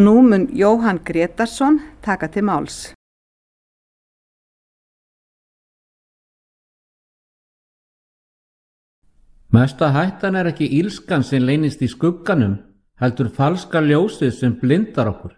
Nú mun Jóhann Grétarsson taka til máls. Mesta hættan ekki ílskan sem leynist í skugganum, heldur falska ljósið sem blindar okkur.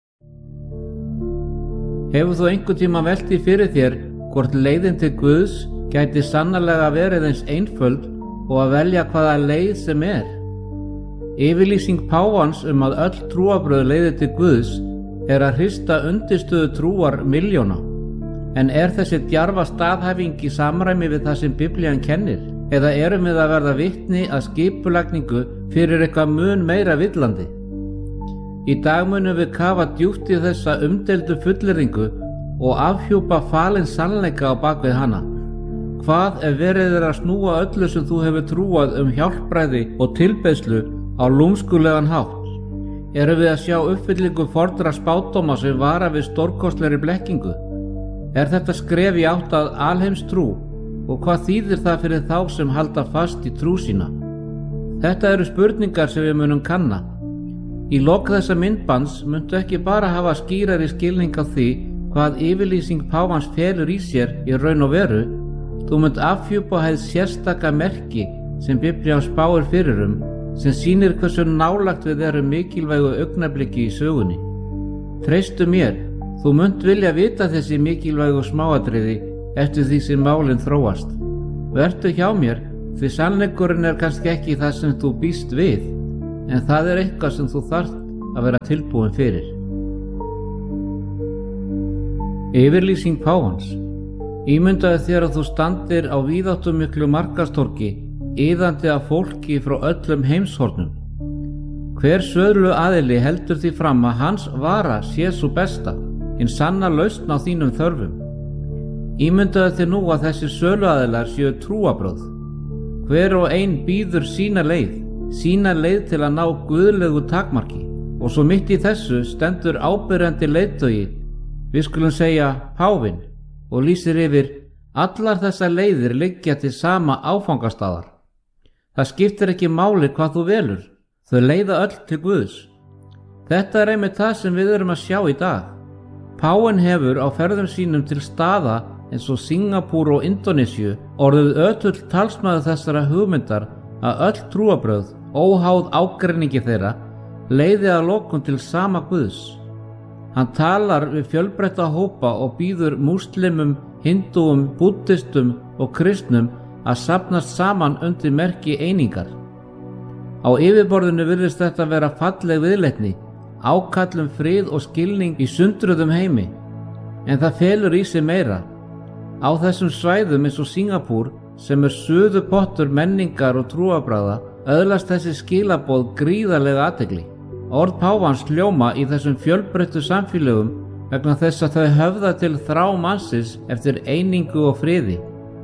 Hefur þú einhvern tíma velt því fyrir þér hvort leiðin til Guðs gæti sannarlega verið eins einföld og að velja hvaða leið sem er? Yfirlýsing páfans að öll trúarbrögð leiði til Guðs að hrista undirstöðu trúar milljóna. En þessi djarfa staðhæfing í samræmi við það sem Biblían kennir? Eða erum við að verða vitni að skipulagningu fyrir eitthvað mun meira villandi? Í dag munum við kafa djúpt í þessa umdeildu fullyrðingu og afhjúpa falin sannleika á bakvið hana. Hvað verið að snúa öllu sem þú hefur trúað hjálpræði og tilbeiðslu á lúmskulegan hátt? Erum við að sjá uppfyllingu fornra spádóma sem vara við stórkostlegri blekkingu? Þetta skref í átt að alheimstrú? Og hvað þýðir það fyrir þá sem halda fast í trú sína? Þetta eru spurningar sem við munum kanna. Í lok þessa myndbands muntu ekki bara hafa skýrari skilning á því hvað yfirlýsing páfans felur í sér í raun og veru, þú munt afhjúpa hið sérstaka merki sem Biblían spáir fyrir sem sýnir hversu nálagt við erum mikilvægu augnabliki í sögunni. Treystu mér, þú munt vilja vita þessi mikilvægu smáatriði eftir því sem málin þróast. Vertu hjá mér, því sannleikurinn kannski ekki það sem þú býst við, en það eitthvað sem þú þarft að vera tilbúin fyrir. Yfirlýsing páfans. Ímyndaðu þér að þú standir á víðáttumiklu markaðstorgi, iðandi af fólki frá öllum heimshornum. Hver söðlu aðili heldur því fram að hans vara sé sú besta, hin sanna lausn á þínum þörfum. Ímyndaðu þér nú að þessi söluaðilar séu trúarbrögð. Hver og ein býður sína leið til að ná guðlegu takmarki, og svo mitt í þessu stendur ábyrjandi leiðtogi, við skulum segja páfinn, og lýsir yfir: allar þessar leiðir liggja til sama áfangastaðar. Það skiptir ekki máli hvað þú velur, þau leiða öll til Guðs. Þetta einmitt það sem við erum að sjá í dag. Páfinn hefur á ferðum sínum til staða eins og Singapúr og Indónesíu orðið ötull talsmaður þessara hugmyndar að öll trúarbrögð, óháð ágreiningi þeirra, leiði að lokum til sama Guðs. Hann talar við fjölbreytta hópa og býður múslimum, hindúum, búddistum og kristnum að safnast saman undir merki einingar. Á yfirborðinu virðist þetta vera falleg viðleitni, ákall frið og skilning í sundruðum heimi, en það felur í sig meira. Á þessum svæðum eins og Singapúr, sem suðupottur menningar og trúarbragða, öðlast þessi skilaboð gríðarlega athygli. Orð páfans hljóma í þessum fjölbreyttu samfélögum vegna þess að þau höfða til þrá mannsins eftir einingu og friði.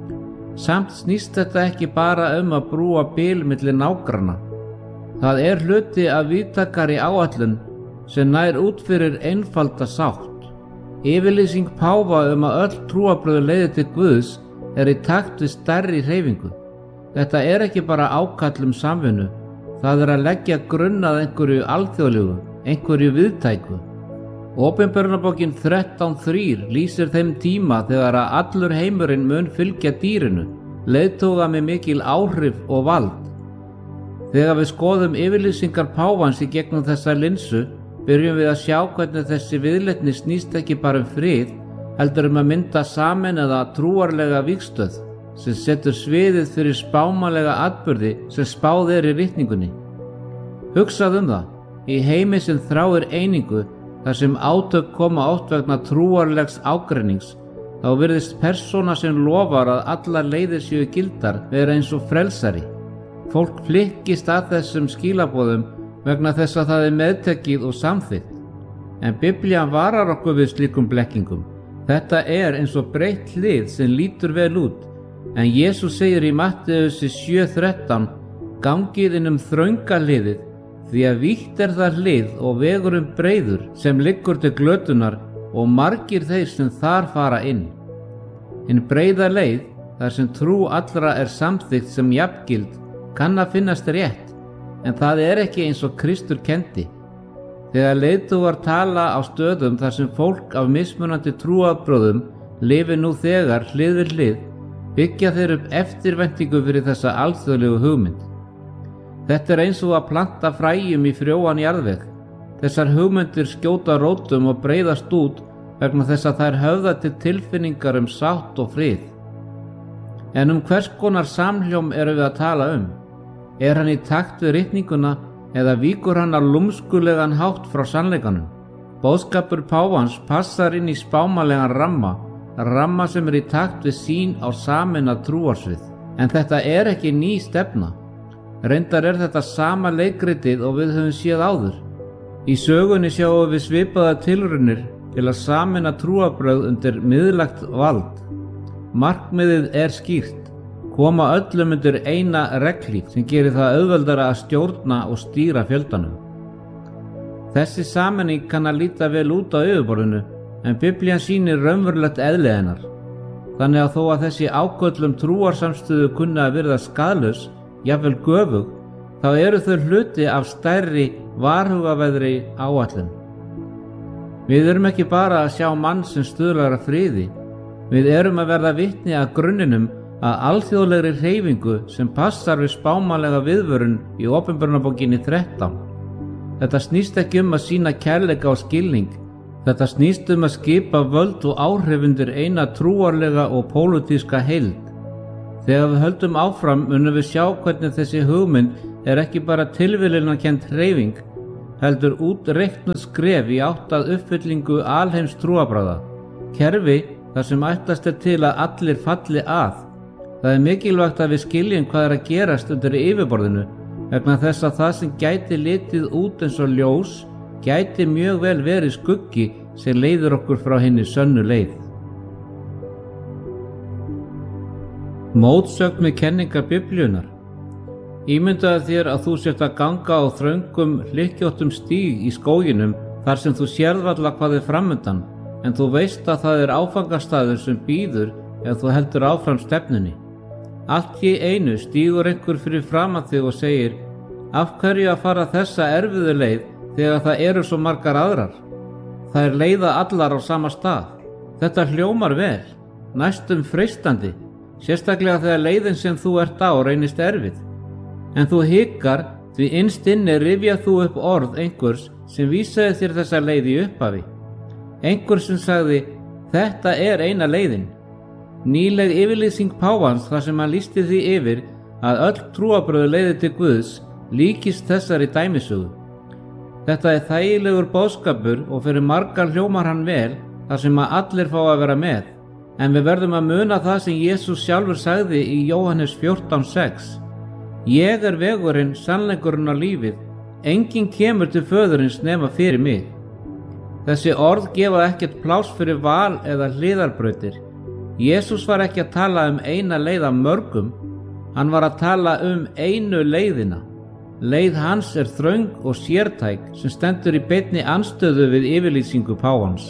Samt snýst þetta ekki bara að brúa bil milli nágranna. Það hluti af víðtækari áætlun sem nær út fyrir einfalda sátt. Yfirlýsing páfa að öll trúarbrögð leiði til Guðs í takt við stærri hreyfingu. Þetta ekki bara ákall samvinnu, það að leggja grunn að einhverju alþjóðlegu, einhverju viðtæku. Opinberunarbókin 13:3 lýsir þeim tíma þegar að allur heimurinn mun fylgja dýrinu, leiðtoga með mikil áhrif og vald. Þegar við skoðum yfirlýsingar páfans í gegnum þessa linsu, byrjum við að sjá hvernig þessi viðleitni snýst ekki bara frið, heldur að mynda sameinaða trúarlega vígstöð sem setur sviðið fyrir spámanlega atburði sem spáð í ritningunni. Hugsað það, í heimi sem þráir einingu, þar sem átök koma oft vegna trúarlegs ágreinings, þá virðist persóna sem lofar að allar leiðir séu gildar vera eins og frelsari. Fólk flykkist að þessum skilaboðum vegna þess að það meðtekið og samþykkt. En Biblían varar okkur við slíkum blekkingum. Þetta eins og breytt hlið sem lítur vel út, en Jesús segir í Matteussi 7:13: gangið þrönga hliðið, því að vítt það hlið og vegurinn breiður sem liggur til glötunar og margir þeir sem þar fara inn. Hin breiða leið, þar sem trú allra samþykkt sem jafngild, kann að finnast rétt, en það ekki eins og Kristur kenndi. Þegar leiðtogar tala á stöðum þar sem fólk af mismunandi trúarbrögðum lifi nú þegar hlið við hlið, byggja þeir upp eftirvæntingu fyrir þessa alþjóðlegu hugmynd. Þetta er eins og að planta fræjum í frjóan jarðveg. Þessar hugmyndir skjóta rótum og breiðast út vegna þess að þær höfða til tilfinningar sátt og frið. En hvers konar samhljóm erum við að tala um? Er hann í takt við ritninguna eða víkur hann á lúmskulegan hátt frá sannleikanum? Boðskapur páfans passar inn í spámalegan ramma sem er í takt við sín á sameinað trúarsvið. En þetta er ekki ný stefna. Reyndar er þetta sama leikritið og við höfum séð áður. Í sögunni sjáum við svipaðar tilraunir til að sameina trúarbrögð undir miðlægt vald. Markmiðið er skýrt: koma öllum undir eina reglíf sem gerir það auðveldara að stjórna og stýra fjöldanum. Þessi sameining kann að líta vel út á yfirborðinu, en Biblían sýnir raunverulegt eðli hennar. Þannig að þó að þessi áköllum trúarsamstöðu kunni að virða skaðlaus, jafnvel göfug, þá eru þau hluti af stærri varhugaverðri áætlun. Við erum ekki bara að sjá mann sem stuðlar að friði, við erum að verða vitni að grunninum að alþjóðlegri hreyfingu sem passar við spámanlega viðvörun í Opinberunarbókinni 13. Þetta snýst ekki að sýna kærleika og skilning, þetta snýst að skipa völd og áhrif undir eina trúarlega og pólitíska heild. Þegar við höldum áfram munum við sjá hvernig þessi hugmynd er ekki bara tilviljunarkennd hreyfing, heldur útreiknuð skref í átt að uppfyllingu alheims trúarbragða, kerfi þar sem ætlast er til að allir falli að. Það er mikilvægt að við skiljum hvað er að gerast undir yfirborðinu, vegna þess að það sem gæti litið út eins og ljós gæti mjög vel verið skuggi sem leiðir okkur frá hinni sönnu leið. Mótsögn við kenningar Biblíunnar. Ímyndaðu þér að þú sért að ganga á þröngum, hlykkjóttum stíg í skóginum þar sem þú sérð varla hvað er framundan, en þú veist að það er áfangastaður sem bíður ef þú heldur áfram stefnunni. Allt í einu stígur einhver fyrir framan þig og segir: af hverju að fara þessa erfiðu leið þegar það eru svo margar aðrar? Það er leiða allar á sama stað. Þetta hljómar vel, næstum freistandi, sérstaklega þegar leiðin sem þú ert á reynist erfið. En þú hikar því innst inni rifjað þú upp orð einhvers sem vísaði þér þessa leið í upphafi. Einhver sem sagði: þetta er eina leiðin. Nýleg yfirlýsing páfans þar sem hann lýsti því yfir að öll trúarbrögð leiði til Guðs líkist þessari dæmisögu. Þetta er þægilegur boðskapur og fyrir margar hljómar hann vel þar sem að allir fá að vera með. En við verðum að muna það sem Jesús sjálfur sagði í Jóhannes 14:6. Ég er vegurinn, sannleikurinn og lífið. Enginn kemur til föðurins nema fyrir mig. Þessi orð gefa ekkert pláss fyrir val eða hliðarbrautir. Jesús var ekki að tala eina leið af mörgum, hann var að tala einu leiðina. Leið hans er þröng og sértæk sem stendur í beinni andstöðu við yfirlýsingu páfans.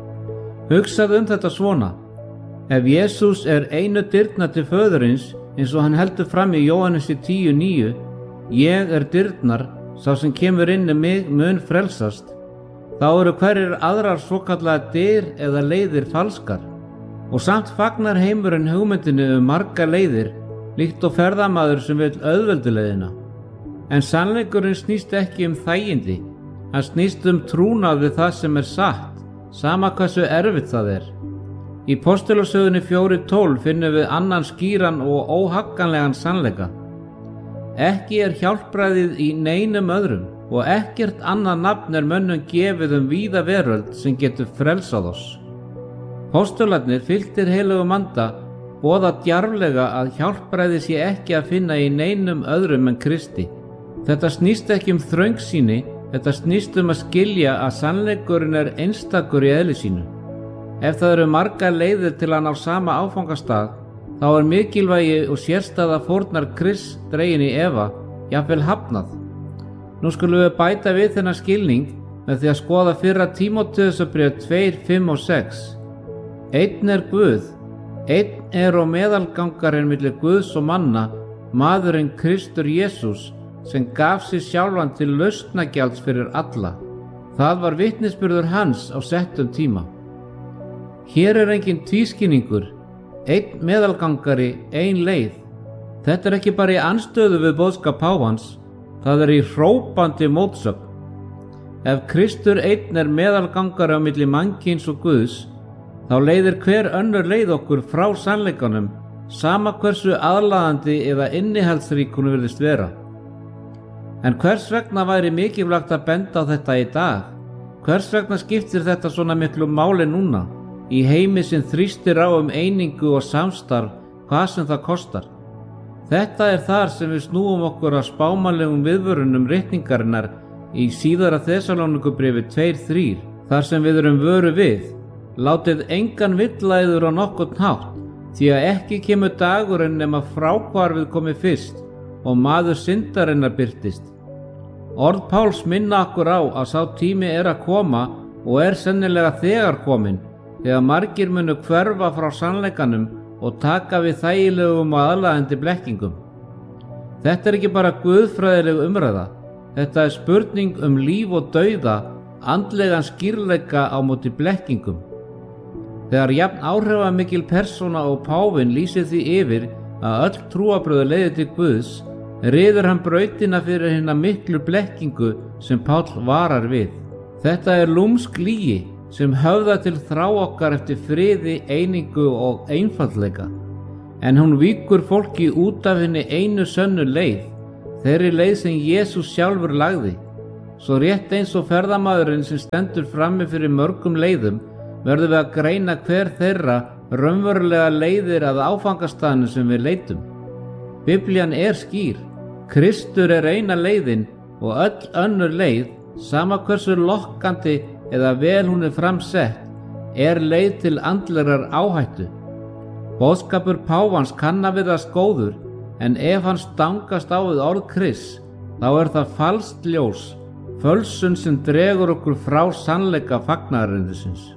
Hugsaðu þetta svona: ef Jesús er einu dyrnar til föðurins, eins og hann heldur fram í Jóhannesi 10:9, ég er dyrnar, sá sem kemur inn í mig mun frelsast, þá eru hverjir aðrar svokallaðar dyr eða leiðir falskar. Og samt fagnar heimurinn hugmyndinu marga leiðir, líkt og ferðamaður sem vill auðvelduleiðina. En sannleikurinn snýst ekki þægindi, hann snýst trúnað við það sem er satt, sama hversu erfitt það er. Í Postulasögunni 4:12 finnum við annan skýran og óhagganlegan sannleika. Ekki er hjálpræðið í neinum öðrum og ekkert annað nafn er mönnum gefið víða veröld sem getur frelsað oss. Postularnir fylltir heilögum anda boða djarflega að hjálpræði sé ekki að finna í neinum öðrum en Kristi. Þetta snýst ekki þröngsýni, þetta snýst að skilja að sannleikurinn er einstakur í eðli sínu. Ef það eru margar leiðir til að ná sama áfangastað, þá er mikilvægi og sérstæða fórnar Krists dregin í efa, jafnvel hafnað. Nú skulum við bæta við þennan skilning með því að skoða fyrra Tímóteusarbréf 2:5 og 6. Einn er Guð, einn er og meðalgangarinn milli Guðs og manna, maðurinn Kristur Jesús, sem gaf sig sjálfan til lausnagjalds fyrir alla. Það var vitnisburður hans á settum tíma. Hér er engin tvískinningur, einn meðalgangari, ein leið. Þetta er ekki bara í andstöðu við boðskap páfans, það er í hrópandi mótsögn. Ef Kristur einn er meðalgangari á milli mannkyns og Guðs, þá leiðir hver önnur leið okkur frá sannleikanum, sama hversu aðlaðandi eða innihaldsrík hún virðist vera. En hvers vegna væri mikilvægt að benda á þetta í dag? Hvers vegna skiptir þetta svona miklu máli núna, í heimi sem þrýstir á einingu og samstarf, hvað sem það kostar? Þetta er þar sem við snúum okkur að spámanlegum viðvörunum ritningarinnar í síðara Þessalónikubréfi 2:3, þar sem við erum vöru við: látið engan villæður á nokkurn hátt, því að ekki kemur dagurinn nema fráhvarfið komi fyrst og maður syndarinnar birtist. Orð Páls minna okkur á að sá tími er að koma og er sennilega þegar kominn, þegar margir munu hverfa frá sannleikanum og taka við þægilegum og aðlaðandi blekkingum. Þetta er ekki bara guðfræðileg umræða, þetta er spurning líf og dauða, andlegan skýrleika á móti blekkingum. Þegar jafn áhrifamikil persóna og páfinn lýsir því yfir að öll trúarbrögð leiði til Guðs, ryður hann brautina fyrir hina miklu blekkingu sem Páll varar við. Þetta er lúmsk lygi sem höfðar til þrá okkar eftir friði, einingu og einfaldleika. En hún víkur fólki út af henni einu sönnu leið, þeirri leið sem Jesús sjálfur lagði. Svo rétt eins og ferðamaðurinn sem stendur frammi fyrir mörgum leiðum, verðum við að greina hver þeirra raunverulega leiðir að áfangastaðinu sem við leitum. Biblían er skýr. Kristur er eina leiðin og öll önnur leið, sama hversu lokkandi eða vel hún er framsett, er leið til andlegrar áhættu. Boðskapur páfans kann að virðast góður, en ef hann stangast á við orð Krists, þá er það falskt ljós, fölsun sem dregur okkur frá sannleika fagnaðarerindisins.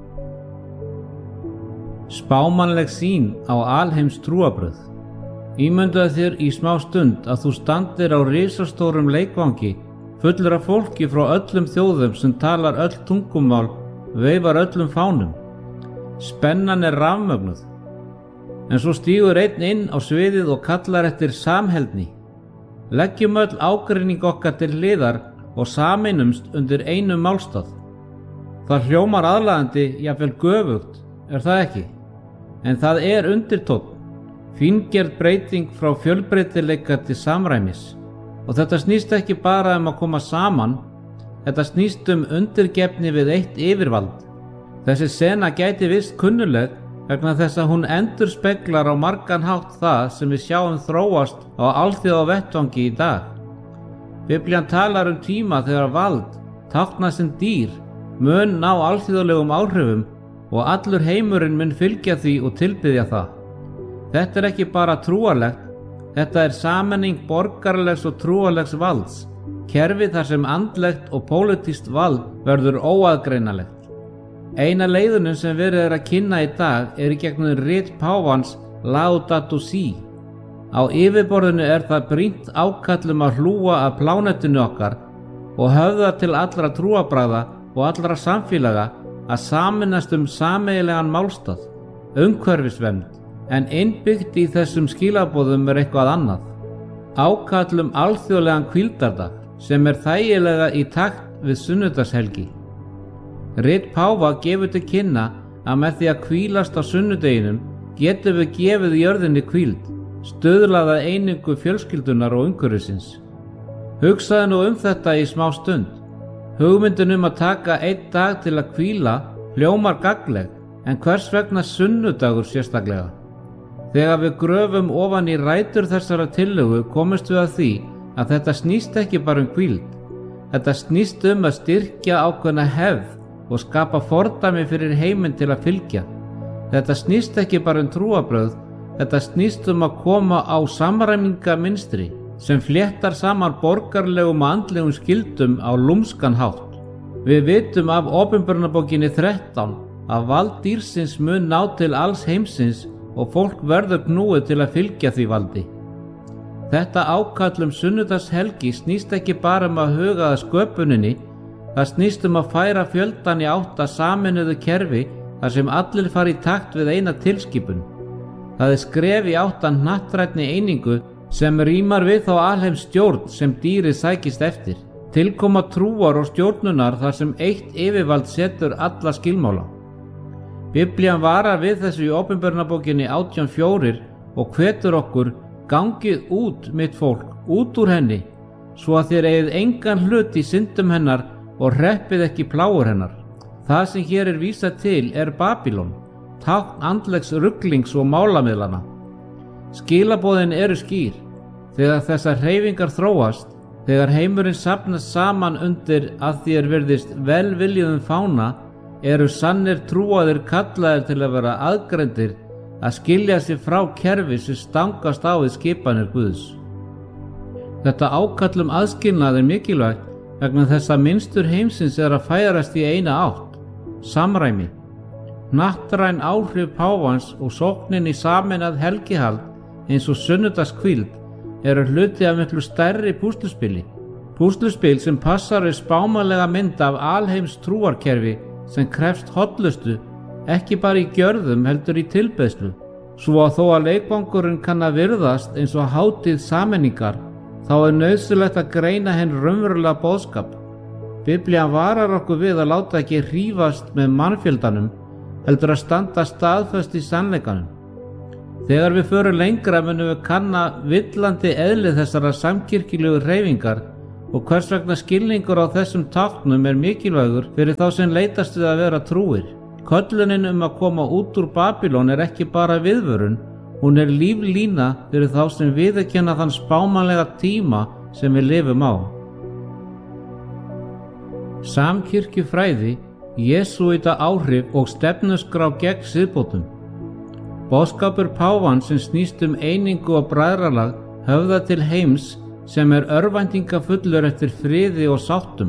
Spámanleg sýn á alheims trúarbrögð. Ímyndaðu þér í smá stund að þú standir á risastórum leikvangi fullur af fólki frá öllum þjóðum sem talar öll tungumál, veifar öllum fánum. Spennan er rafmögnuð. En svo stígur einn inn á sviðið og kallar eftir samheldni. Leggjum öll ágreining okkar til hliðar og sameinumst undir einu málstað. Það hljómar aðlaðandi, jafnvel göfugt, er það ekki? En það er undirtónn, fíngerð breyting frá fjölbreytileika til samræmis. Og þetta snýst ekki bara að koma saman, þetta snýst undirgefni við eitt yfirvald. Þessi sena gæti vist kunnuleg vegna þess að hún endurspeglar á margan hátt það sem við sjáum þróast á alþjóðavettvangi í dag. Biblían talar tíma þegar vald, táknað sem dýr, mun ná alþjóðlegum áhrifum og allur heimurinn mun fylgja því og tilbiðja það. Þetta er ekki bara trúarlegt, þetta er sameining borgaralegs og trúarlegs valds, kerfi þar sem andlegt og pólitískt vald verður óaðgreinalegt. Eina leiðunum sem verið er að kynna í dag er í gegnum rit páfans Laudato Si. Á yfirborðinu er það brýnt ákallum að hlúa að plánetinu okkar og höfða til allra trúarbragða og allra samfélaga að sameinast sameiginlegan málstað, umhverfisvernd, en innbyggt í þessum skilaboðum er eitthvað annað. Ákallum alþjóðlegan hvíldardag sem er þægilega í takt við sunnudagshelgi. Rit páfa gefur til kynna að með því að hvílast á sunnudeginum getum við gefið jörðinni hvíld, stuðlaða einingu fjölskyldunar og umhverfisins. Hugsaðu nú þetta í smá stund. Hugmyndin að taka einn dag til að hvíla hljómar gagnleg, en hvers vegna sunnudagur sérstaklega? Þegar við gröfum ofan í rætur þessara tillögu komumst við að því að þetta snýst ekki bara hvíld. Þetta snýst að styrkja ákveðna hefð og skapa fordæmi fyrir heiminn til að fylgja. Þetta snýst ekki bara trúarbrögð, þetta snýst að koma á samræmingaminstri sem fléttar saman borgarlegum og andlegum skildum á lúmskan hátt. Við vitum af Opinberunarbókinni 13 að vald dýrsins mun ná til alls heimsins og fólk verður knúið til að fylgja því valdi. Þetta ákall sunnudagshelgi snýst ekki bara að huga að sköpuninni, Það snýst að færa fjöldan í átt að sameinuðu kerfi þar sem allir fari í takt við eina tilskipun. Það skref í átt að hnattrænni einingu sem rímar við þá alheimsstjórn sem dýrið sækist eftir. Tilkoma trúar og stjórnunar þar sem eitt yfirvald setur alla skilmála. Biblían varar við þessu í Opinberunarbókinni 18:4 og hvetur okkur: gangið út, mitt fólk, út úr henni, svo að þér eigið engan hlut í syndum hennar og hreppið ekki plágur hennar. Það sem hér vísað til Babýlon, tákn andlegs ruglings og málamiðlana. Skilaboðin eru skýr. Þegar þessar hreyfingar þróast, þegar heimurinn safnast saman undir að því virðist velviljuðum fána, eru sannir trúaðir kallaðir til að vera aðgreindir, að skilja sig frá kerfi sem stangast á við skipanir Guðs. Þetta ákall aðskilnað mikilvægt vegna þess að mynstur heimsins að færast í eina átt, samræmi. Hnattræn áhrif páfans og sóknin í sameinað helgihald eins og sunnudagskvíld eru hluti af miklu stærri púsluspili. Púsluspil sem passar við spámanlega mynd af alheims trúarkerfi sem krefst hollustu, ekki bara í gjörðum heldur í tilbeiðslu. Svo að þó að leikvangurinn kann að virðast eins og hátíð sameiningar, þá nauðsynlegt að greina hinn raunverulega boðskap. Biblían varar okkur við að láta ekki hrífast með mannfjöldanum, heldur að standa staðföst í sannleikanum. Þegar við förum lengra munum við kanna villandi eðli þessara samkirkjulegu hreyfingar og hvers vegna skilningur á þessum táknum mikilvægur fyrir þá sem leitast við að vera trúir. Köllunin að koma út úr Babýlon ekki bara viðvörun, hún líflína fyrir þá sem viðurkenna þann spámanlega tíma sem við lifum á. Samkirkjufræði, jesúíta áhrif og stefnuskrá gegn siðbótum. Boðskapur páfans sem snýst einingu og bræðralag höfða til heims sem örvæntingafullur eftir friði og sáttum.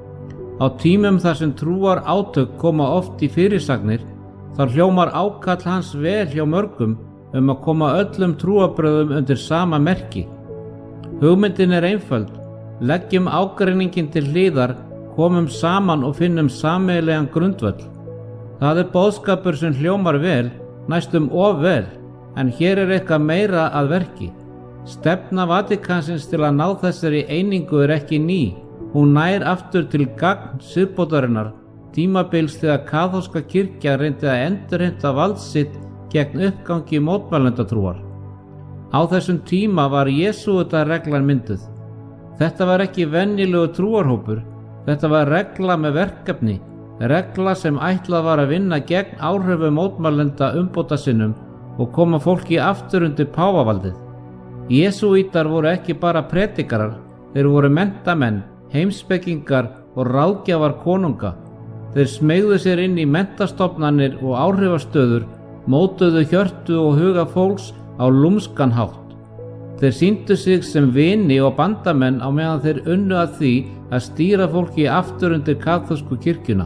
Á tímum þar sem trúar átök koma oft í fyrirsagnir, þar hljómar ákall hans vel hjá mörgum að koma öllum trúarbrögðum undir sama merki. Hugmyndin einföld: leggjum ágreiningin til hliðar, komum saman og finnum sameiginlegan grundvöll. Það boðskapur sem hljómar vel, næstum of vel, en hér eitthvað meira að verki. Stefna Vatíkansins til að ná þessari einingu ekki ný. Hún nær aftur til gagn siðbótarinnar, tímabils þegar kaþólska kirkja reyndi að endurheimta vald sitt gegn uppgangi mótmælendatrúar. Á þessum tíma var jesúítareglan mynduð. Þetta var ekki venjulegu trúarhópur, þetta var regla með verkefni, regla sem ætlað var að vinna gegn áhrifum mótmælenda umbóta sinnum og koma fólki aftur undir páfavaldið. Jesúítar voru ekki bara predikarar, þeir voru menntamenn, heimspekingar og ráðgjafar konunga. Þeir smeygðu sér inn í menntastofnanir og áhrifastöður, mótuðu hjörtu og huga fólks á lúmskan hátt. Þeir sýndu sig sem vini og bandamenn á meðan þeir unnu að því að stýra fólki aftur undir kaþólsku kirkjuna.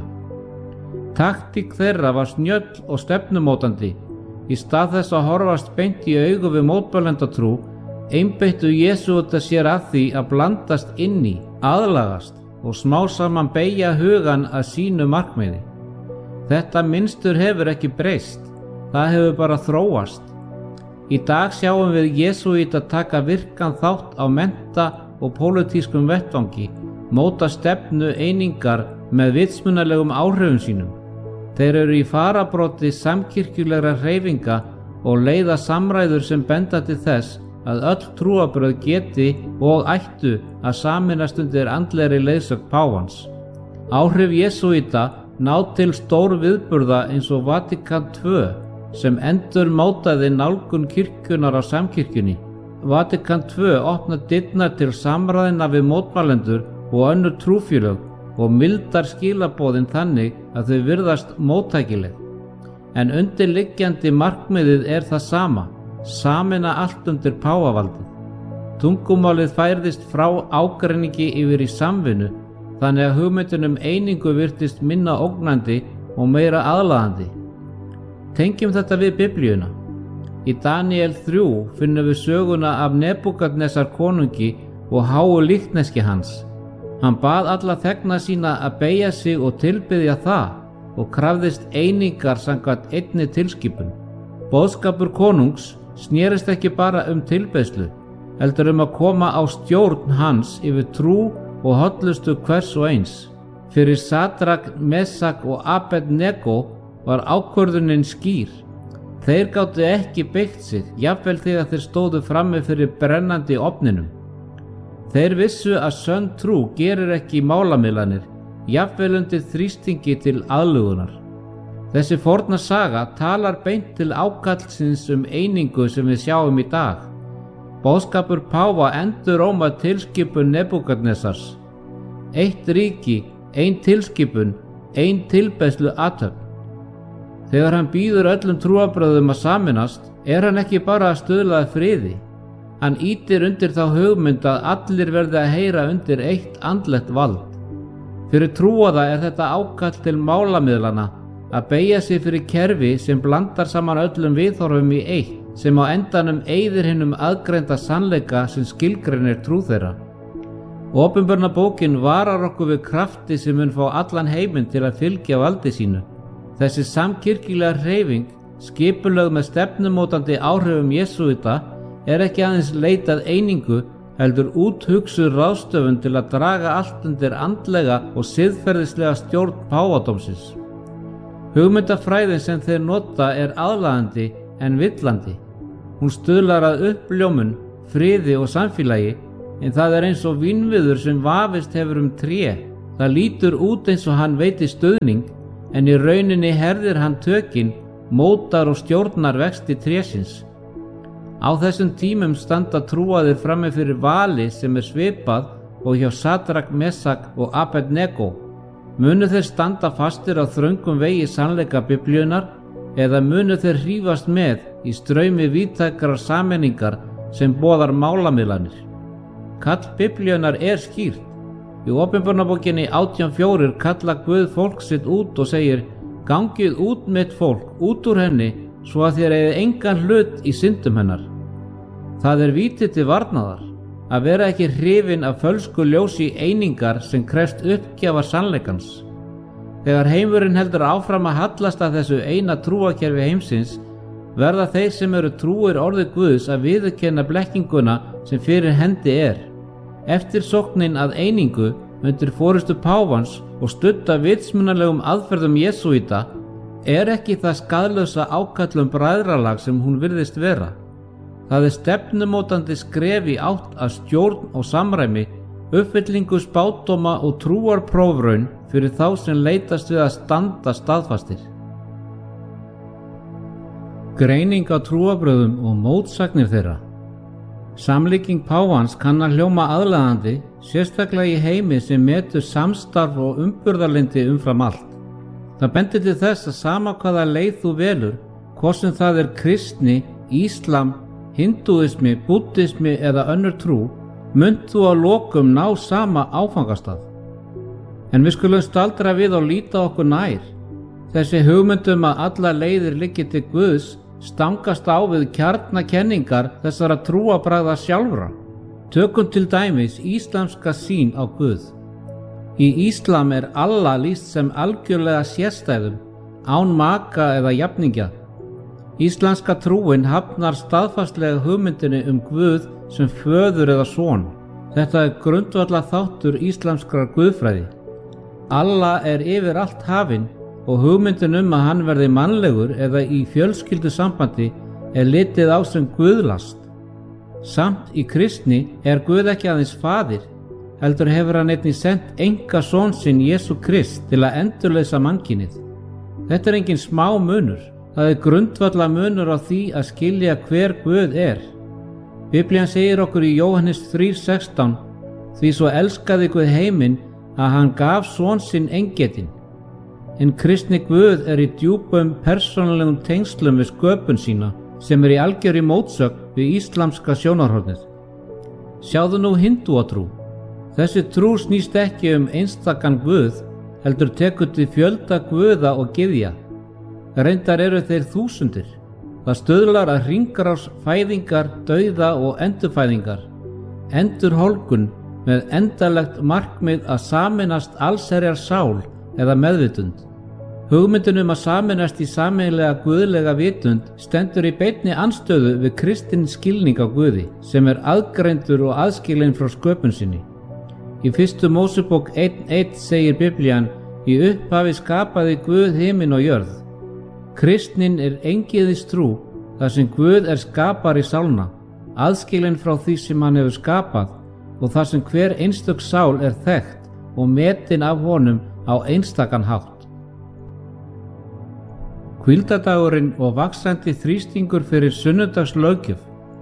Taktík þeirra var snjöll og stefnumótandi. Í stað þess að horfast beint í augu við mótmælendatrú, einbeittu jesúítar sér að því að blandast inn í, aðlagast og smá saman beygja hugan að sínu markmiði. Þetta mynstur hefur ekki breyst, það hefur bara þróast. Í dag sjáum við jesúíta taka virkan þátt á mennta- og pólitískum vettvangi, móta stefnu einingar með vitsmunalegum áhrifum sínum. Þeir eru í farabroddi samkirkjulegra hreyfinga og leiða samræður sem benda til þess að öll trúarbrögð geti og ættu að sameinast undir andlegri leiðsögn páfans. Áhrif jesúíta ná til stór viðburða eins og Vatíkan II sem endur mótaði nálgun kirkjunar á samkirkjunni. Vatíkan II opna dyrnar til samræðina við mótmælendur og önnur trúfélög og mildar skilaboðin þannig að þau virðast móttækileg. En undirliggjandi markmiðið það sama, sameina allt undir páfavaldið. Tungumálið færðist frá ágreiningi yfir í samvinnu, þannig að hugmyndin einingu virtist minna ógnandi og meira aðlaðandi. Tengjum þetta við Biblíuna. Í Daniel 3 finnum við söguna af Nebúkadnesar konungi og háu líkneski hans. Hann bað alla þegna sína að beygja sig og tilbiðja það og krafðist einingar samkvæmt einni tilskipun. Boðskapur konungs snerist ekki bara tilbeiðslu, heldur að koma á stjórn hans yfir trú og hollustu hvers og eins. Fyrir Sadrak, Mesak og Abednego var ákvörðunin skýr. Þeir gátu ekki beygt sig, jafnvel þegar þeir stóðu frammi fyrir brennandi ofninum. Þeir vissu að sönn trú gerir ekki málamiðlanir, jafnvel undir þrýstingi til aðlugunar. Þessi forna saga talar beint til ákallsins einingu sem við sjáum í dag. Boðskapur páfa enduróma tilskipun Nebúkadnesars. Eitt ríki, ein tilskipun, ein tilbeiðslu athöfn. Þegar hann býður öllum trúarbrögðum að sameinast, hann ekki bara að stuðla að friði. Hann ýtir undir þá hugmynd að allir verði að heyra undir eitt andlegt vald. Fyrir trúaða þetta ákall til málamiðlana að beygja sig fyrir kerfi sem blandar saman öllum viðhorfum í eitt, sem á endanum eyðir hinum aðgreinda sannleika sem skilgreinir trú þeirra. Opinberna bókin varar okkur við krafti sem mun fá allan heiminn til að fylgja valdi sínu. Þessi samkirkjulega hreyfing, skipulögð með stefnumótandi áhrifum jesúita, ekki aðeins leitað einingu, heldur úthugsuð ráðstöfun til að draga allt undir andlega og siðferðislega stjórn páfadómsins. Hugmyndafræðin sem þeir nota aðlaðandi en villandi. Hún stuðlar að uppljómun, friði og samfélagi, en það eins og vínviður sem vafist hefur tré. Það lítur út eins og hann veiti stuðning, en í rauninni herðir hann tökin, mótar og stjórnar vexti trésins. Á þessum tímum standa trúaðir frammi fyrir vali sem svipað og hjá Sadrak, Mesak og Abednego. Munu þeir standa fastir á þröngum vegi sannleika Biblíunnar eða munu þeir hrífast með í straumi víðtækrar sameiningar sem boðar málamiðlanir? Kall Biblíunnar skýrt. Í Opinberunarbókinni 18:4 kalla Guð fólk sitt út og segir: Gangið út mitt fólk, út úr henni, svo að þér eigið engan hlut í syndum hennar. Það víti til varnaðar, að vera ekki hrifin af fölsku ljósi einingar sem krefst uppgjafar sannleikans. Þegar heimurinn heldur áfram að hallast að þessu eina trúarkerfi heimsins, verða þeir sem eru trúir orði Guðs að viðurkenna blekkinguna sem fyrir hendi Eftirsóknin að einingu undir forystu páfans og studda vitsmunalegum aðferðum jesúita ekki það skaðlausa ákall bræðralag sem hún virðist vera. Það stefnumótandi skref í átt að stjórn og samræmi, uppfyllingu spádóma og trúarprófraun fyrir þá sem leitast við að standa staðfastir. Greining á trúarbrögðum og mótsagnir þeirra. Samlíking páfans kann að hljóma aðlaðandi, sérstaklega í heimi sem metur samstarf og umburðarlyndi umfram allt. Það bendir til þess að sama hvaða leið þú velur, hvort sem það kristni, íslam, hindúismi, búddismi eða önnur trú, munt þú að lokum ná sama áfangastað. En við skulum staldra við og líta okkur nær. Þessi hugmyndum að allar leiðir liggi til Guðs stangast á við kjarnakenningar þessara trúarbragða sjálfra. Tökum til dæmis íslamska sýn á Guð. Í íslam Allah lýst sem algjörlega sérstæðum, án maka eða jafningja. Íslamska trúin hafnar staðfastlega hugmyndinni Guð sem föður eða son. Þetta grundvallar þáttur íslamskrar guðfræði. Allah yfir allt hafinn og hugmyndin að hann verði mannlegur eða í fjölskyldu sambandi litið á sem guðlast. Samt í kristni Guð ekki aðeins faðir, heldur hefur hann einnig sent einkasón sinn Jesú Krist til að endurleysa mannkynið. Þetta engin smá munur, það grundvallar munur á því að skilja hver Guð Biblían segir okkur í Jóhannes 3:16: Því svo elskaði Guð heiminn að hann gaf son sinn eingetinn. En kristni Guð í djúpum persónulegum tengslum við sköpun sína, sem í algjörri mótsögn við íslamska sjónarhornið. Sjáðu nú hindúatrú. Þessi trú snýst ekki einstakan Guð, heldur tekur til fjölda guða og gyðja. Reyndar þeir þúsundir. Það stuðlar að hringrás fæðingar, dauða og endurfæðingar, endurhólgun, með endanlegt markmið að sameinast allsherjar sál eða meðvitund. Hugmyndin að sameinast í sameiginlega guðlega vitund stendur í beinni andstöðu við kristinn skilning á Guði, sem aðgreindur og aðskilinn frá sköpun sinni. Í 1. Mósebók 1:1 segir Biblían: Í upphafi skapaði Guð himinn og jörð. Kristnin eingyðis trú, þar sem Guð skapari sálna, aðskilinn frá því sem hann hefur skapað, og þar sem hver einstök sál þekkt og metin af honum á einstakan hátt. Hvíldardagurinn og vaxandi þrýstingur fyrir sunnudagslöggjöf.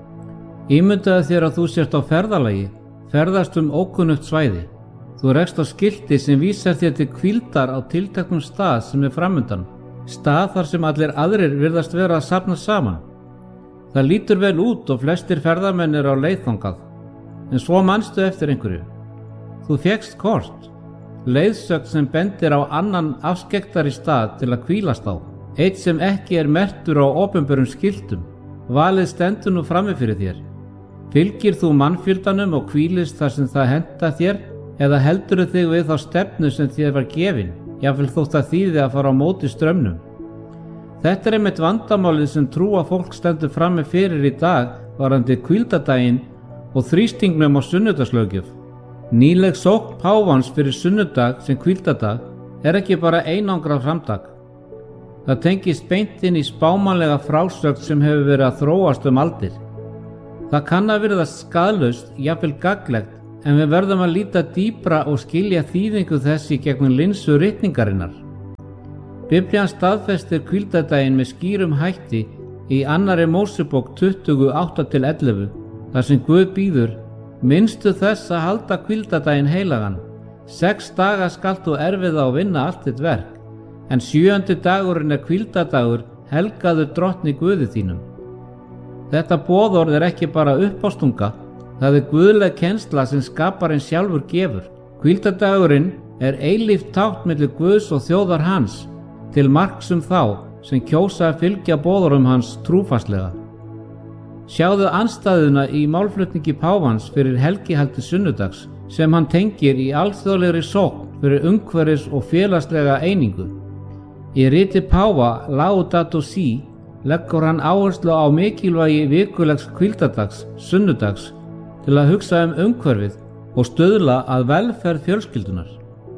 Ímyndaðu þér að þú sért á ferðalagi, ferðast ókunnugt svæði. Þú rekst á skilti sem vísar þér til hvíldar á tilteknum stað sem framundan, stað þar sem allir aðrir virðast vera að safna saman. Það lítur vel út og flestir ferðamenn á leið þangað, en svo manstu eftir einhverju. Þú fékkst kort, leiðsögn sem bendir á annan afskekktari stað til að hvílast á, eitt sem ekki merktur á opinberum skiltum. Valið stendur nú frammi fyrir þér. Fylgir þú mannfjöldanum og hvílist þar sem það henta þér, eða heldurðu þig við þá stefnu sem þér var gefin, jafnvel þótt að þýði að fara á móti straumnum? Þetta einmitt vandamálið sem trúa fólk stendur frammi fyrir í dag varðandi hvíldardaginn og þrýstingnum á sunnudagslöggjöf. Nýleg sókn páfans fyrir sunnudag sem hvíldardag ekki bara einangrað framtak. Það tengist beint inn í spámanlega frásögn sem hefur verið að þróast aldir. Það kann að virðast skaðlaust, jafnvel gagnlegt, en við verðum að líta dýpra og skilja þýðingu þess í gegnum linsu ritningarinnar. Biblían staðfestir hvíldardaginn með skýrum hætti í 2. Mósebók 20:8-11, þar sem Guð býður: Minnstu þess að halda hvíldardaginn heilagan. 6 daga skalt þú erfiða og vinna allt þitt verk, en 7. dagurinn hvíldardagur, helgaður drottni Guði þínum. Þetta boðorð ekki bara uppástunga, það guðleg kennsla sem skaparinn sjálfur gefur. Hvíldardagurinn eilíft tákn milli Guðs og þjóðar hans, til marks þá sem kjósa að fylgja boðorðum hans trúfastlega. Sjáðu andstæðuna í málflutningi páfans fyrir helgihaldi sunnudags, sem hann tengir í alþjóðlegri sókn fyrir umhverfis og félagslega einingu. Í riti páfa Laudato Si leggur hann áherslu á mikilvægi vikulegs hvíldardags, sunnudags, til að hugsa umhverfið og stuðla að velferð fjölskyldunar.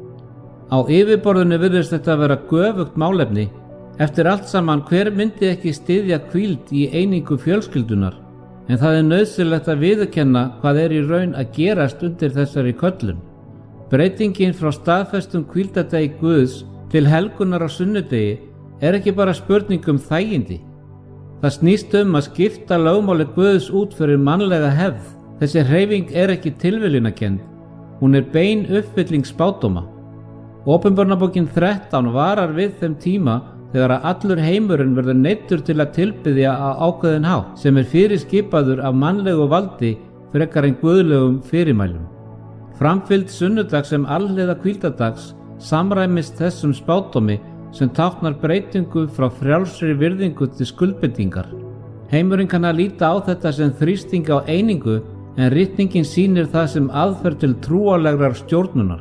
Á yfirborðinu virðist þetta vera göfugt málefni. Eftir allt saman, hver myndi ekki styðja hvíld í einingu fjölskyldunar, en það nauðsynlegt að viðurkenna hvað í raun að gerast undir þessari köllun. Breytingin frá staðfestum hvíldardegi Guðs til helgunar á sunnudegi ekki bara spurning þægindi. Það snýst að skipta lögmáli Guðs út fyrir mannlega hefð. Þessi hreyfing ekki tilviljunarkennd, hún bein uppfylling spádóma. Opinberunarbókin 13 varar við þeim tíma þegar allur heimurinn verður neyddur til að tilbiðja á ákveðinn hátt sem fyrirskipaður af mannlegu valdi frekar en guðlegum fyrirmælum. Framfylgd sunnudags sem alhliða hvíldardags samræmist þessum spádómi sem táknar breytingu frá frjálsri virðingu til skuldbindingar. Heimurinn kann að líta á þetta sem þrýsting á einingu, en ritningin sýnir það sem aðferð til trúarlegrar stjórnunar.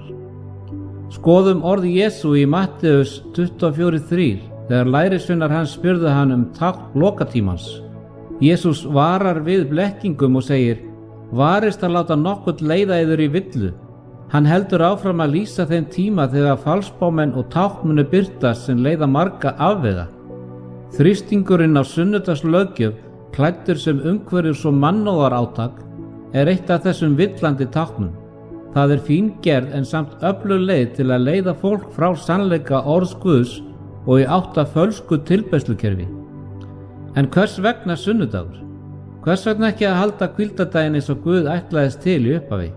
Skoðum orð Jesú í Matteus 24:3 þegar lærisveinar hans spurðu hann tákn lokatímans. Jesús varar við blekkingum og segir: Varist að láta nokkuð leiða yður í villu. Hann heldur áfram að lýsa þeim tíma þegar falsspámenn og tákn munu birtast sem leiða marga afvega. Þrýstingurinn á sunnudagslöggjöf, klæddur sem umhverfis og mannúðarátak, eitt af þessum villandi táknum. Það fín gerð en samt öflug leið til að leiða fólk frá sannleika orðs Guðs og í átt að fölsku tilbeiðslukerfi. En hvers vegna sunnudagur? Hvers vegna ekki að halda hvíldardaginn eins og Guð ætlaðist til í upphafi?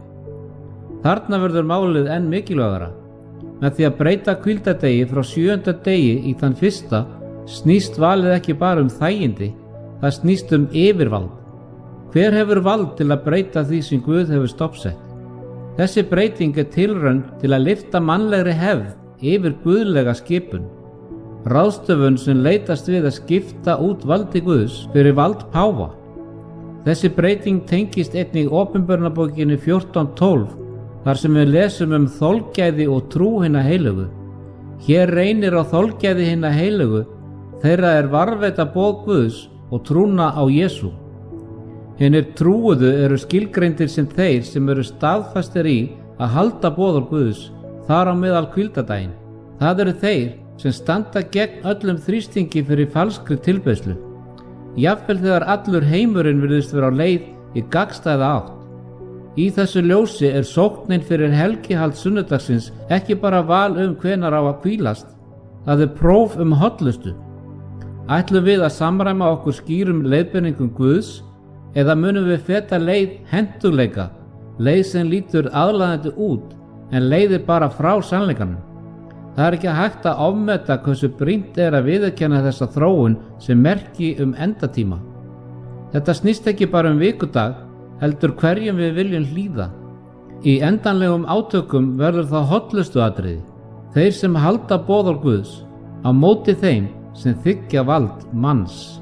Þarna verður málið enn mikilvægara. Með því að breyta hvíldardegi frá 7. degi í þann 1. snýst valið ekki bara þægindi, það snýst yfirvald. Hver hefur vald til að breyta því sem Guð hefur stoppsett? Þessi breyting tilraun til að lyfta mannlegri hefð yfir guðlega skipun. Ráðstöfun sem leitast við að skipta út valdi Guðs fyrir vald páfa. Þessi breyting tengist einnig Opinberunarbókinni 14:12 þar sem við lesum þolgæði og trú hinna heilugu. Hér reynir á þolgæði hinna heilugu, þeirra varðveita boð Guðs og trúna á Jesú. Hinir trúuðu eru skilgreindir sem þeir sem eru staðfastir í að halda boð Guðs, þar á meðal hvíldardaginn. Það eru þeir sem standa gegn öllum þrýstingi fyrir falskri tilbeiðslu. Jafnvel þegar allur heimurinn virðist vera á leið í gagnstæða átt. Í þessu ljósi sóknin fyrir helgihald sunnudagsins ekki bara val hvenær á að hvílast, það próf hollustu. Ætlum við að samræma okkur skýrum leiðbeiningum Guðs eða munum við feta leið hentugleika, leið sem lítur aðlaðandi út en leiðir bara frá sannleikanum? Það ekki hægt að ofmeta hversu brýnt að viðurkenna þessa þróun sem merki endatíma. Þetta snýst ekki bara vikudag, heldur hverjum við viljum hlýða. Í endanlegum átökum verður það hollustu atriði, þeir sem halda boð Guðs, á móti þeim sem þiggja vald manns.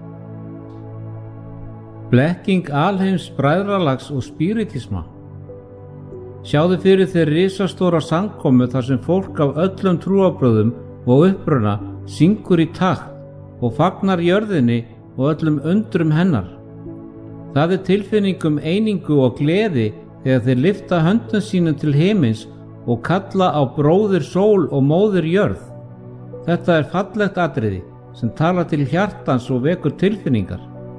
Blekking alheims bræðralags og spiritisma. Sjáðu fyrir þér risastóra samkomu þar sem fólk af öllum trúarbrögðum og uppruna syngur í takt og fagnar jörðinni og öllum undrum hennar. Það tilfinning einingu og gleði þegar þeir lyfta höndum sínum til himins og kalla á bróðir sól og móðir jörð. Þetta fallegt atriði sem talar til hjartans og vekur tilfinningar.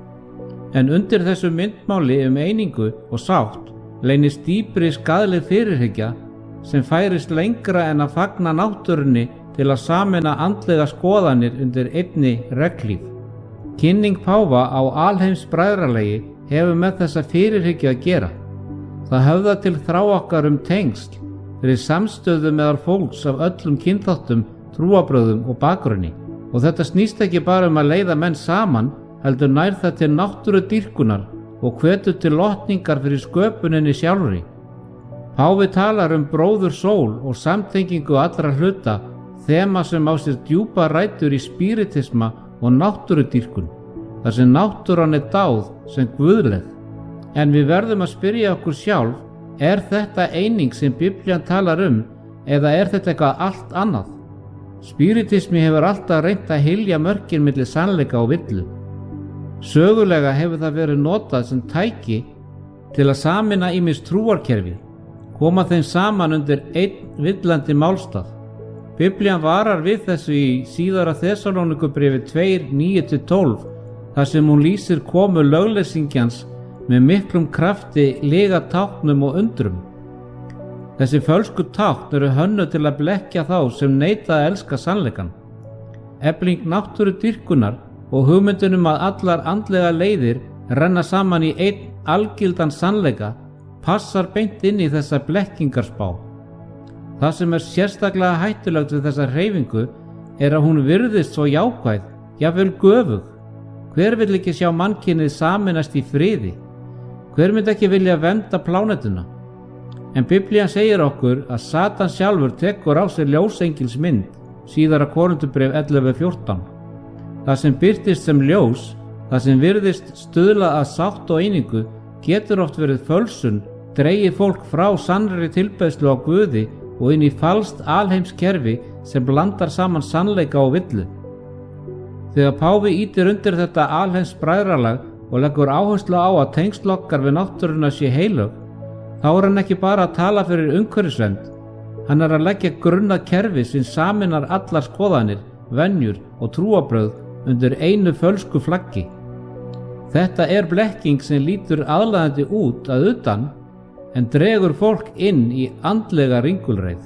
En undir þessu myndmáli einingu og sátt leynist dýpri skaðleg fyrirhyggja sem færist lengra en að fagna náttúrunni til að sameina andlega skoðanir undir einni reglíf. Kynning páfa á alheims bræðralagi hefur með þessa fyrirhyggju að gera. Það höfðar til þrá okkar tengsl fyrir samstöðu meðal fólks af öllum kynþáttum, trúarbrögðum og bakgrunni. Og þetta snýst ekki bara að leiða menn saman, heldur nær það til náttúrudýrkunar og hvetur til lotningar fyrir sköpuninni sjálfri. Páfi talar bróður sól og samtengingu allra hluta, þema sem á sér djúpa rætur í spiritisma og náttúrudýrkun, þar sem náttúran dáð sem guðleg. En við verðum að spyrja okkur sjálf, þetta eining sem Biblían talar eða þetta eitthvað allt annað? Spiritismi hefur alltaf reynt að hylja mörkin milli sannleika og villu. Sögulega hefur það verið notað sem tæki til að sameina ýmis trúarkerfi, koma þeim saman undir einn villandi málstað. Biblían varar við þessu í síðara Þessalónikubréfi 2:9-12, þar sem hún lýsir komu lögleysingjans með miklum krafti, lega táknum og undrum. Þessi fölsku tákn eru hönnuð til að blekkja þá sem neita að elska sannleikann. Efling náttúrudýrkunar og hugmyndin að allar andlega leiðir renna saman í einn algildan sannleika passar beint inn í þessa blekkingarspá. Það sem sérstaklega hættulegt við þessa hreyfingu að hún virðist svo jákvæð, jafnvel göfug. Hver vill ekki sjá mannkynið sameinast í friði? Hver myndi ekki vilja vernda plánetuna? En Biblían segir okkur að Satan sjálfur tekur á sig ljósengils mynd, síðara Korinthubréf 11:14. Það sem birtist sem ljós, það sem virðist stuðla að sátt og einingu, getur oft verið fölsun, dregið fólk frá sannri tilbeiðslu á Guði og inn í falskt alheimskerfi sem blandar saman sannleika og villu. Þegar páfi ýtir undir þetta alheims bræðralag og leggur áherslu á að tengsl okkar við náttúruna sé heilög, þá hann ekki bara að tala fyrir umhverfisvernd, hann að leggja grunn að kerfi sem sameinar allar skoðanir, venjur og trúarbrögð undir einu fölsku flaggi. Þetta blekking sem lítur aðlaðandi út að utan en dregur fólk inn í andlega ringulreið.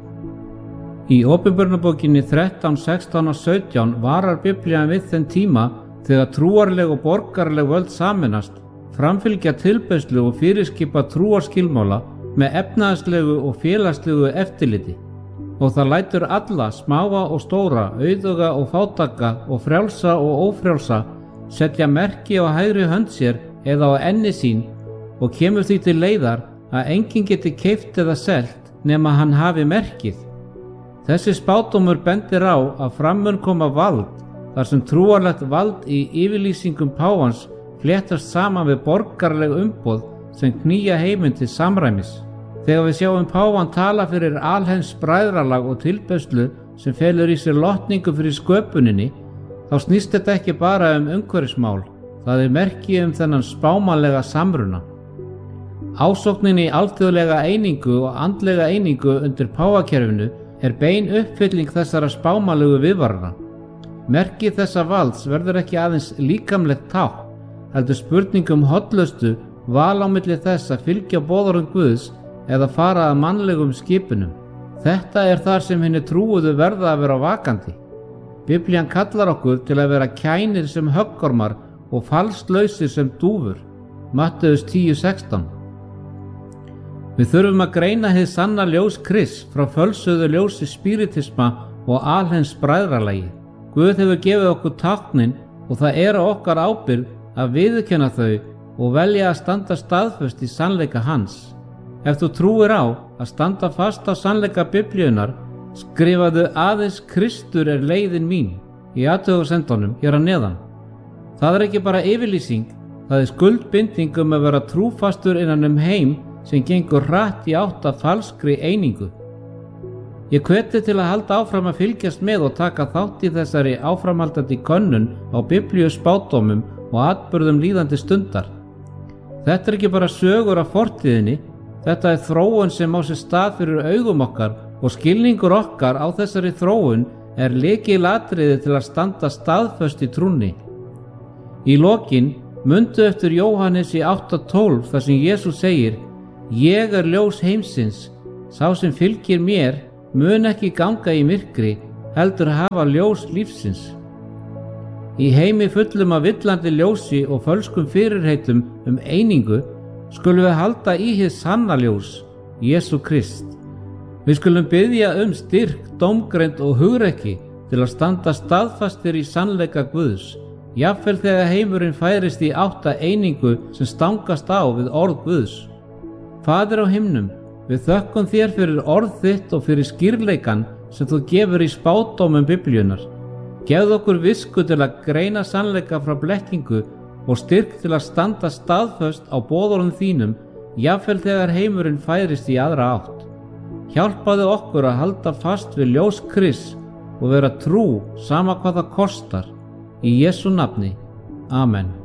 Í Opinberunarbókinni 13, 16 og 17 varar Biblían við þeim tíma þegar trúarleg og borgarleg völd sameinast, framfylgja tilbeiðslu og fyrirskipa trúarskilmála með efnahagslegu og félagslegu eftirliti. Og það lætur alla, smáa og stóra, auðuga og fátaka og frjálsa og ófrjálsa setja merki á hægri hönd sér eða á enni sín og kemur því til leiðar að enginn geti keypt eða selt nema hann hafi merkið. Þessi spádómur bendir á að fram mun koma vald þar sem trúarlegt vald í yfirlýsingum páfans fléttast saman við borgarleg umboð sem knýja heiminn til samræmis. Þegar við sjáum páfann tala fyrir alheims bræðralag og tilbeiðslu sem felur í sér lotningu fyrir sköpuninni, þá snýst þetta ekki bara umhverfismál, það er merki þennan spámanlega samruna. Ásóknin í alþjóðlega einingu og andlega einingu undir páfakerfinu er bein uppfylling þessara spámanlegu viðvarana. Merki þessa valds verður ekki aðeins líkamlegt tákn, heldur spurning hollustu, val á milli þess að fylgja boðorðum Guðs eða fara að mannlegum skipunum. Þetta er þar sem hinni trúuðu verða að vera vakandi. Biblían kallar okkur til að vera kænir sem höggormar og falslausir sem dúfur. Matteus 10:16. Við þurfum að greina hið sanna ljós Krists frá fölsuðu ljósi spiritisma og alheims bræðralagi. Guð hefur gefið okkur táknin og það er á okkar ábyrgð að viðurkenna þau og velja að standa staðföst í sannleika hans. Ef þú trúir á að standa fast á sannleika Biblíunnar, skrifaðu aðeins Kristur er leiðin mín í athugasemdunum hér að neðan. Það er ekki bara yfirlýsing, það er skuldbinding að vera trúfastur innan heim sem gengur hratt í átt að falskri einingu. Ég hveti til að halda áfram að fylgjast með og taka þátt í þessari áframhaldandi könnun á Biblíu spádómum og atburðum líðandi stundar. Þetta er ekki bara sögur af fortíðinni, þetta er þróun sem á sér stað fyrir augum okkar og skilningur okkar á þessari þróun er lykilatriði til að standa staðföst í trúnni. Í lokin mundu eftir Jóhannes í 8:12 þar sem Jesús segir: Ég er ljós heimsins, sá sem fylgir mér mun ekki ganga í myrkri, heldur hafa ljós lífsins. Í heimi fullum af villandi ljósi og fölskum fyrirheitum einingu skulum við halda í hið sanna ljós, Jesú Krist. Við skulum biðja styrk, dómgreind og hugrekki til að standa staðfastir í sannleika Guðs, jafnvel þegar heimurinn færist í átt að einingu sem stangast á við orð Guðs. Faðir á himnum, við þökkum þér fyrir orð þitt og fyrir skýrleikan sem þú gefur í spádómum Biblíunnar. Gefðu okkur visku til að greina sannleika frá blekkingu og styrk til að standa staðföst á boðorðum þínum, jafnvel þegar heimurinn færist í aðra átt. Hjálpaðu okkur að halda fast við ljós Krists og vera trú sama hvað það kostar. Í Jesú nafni. Amen.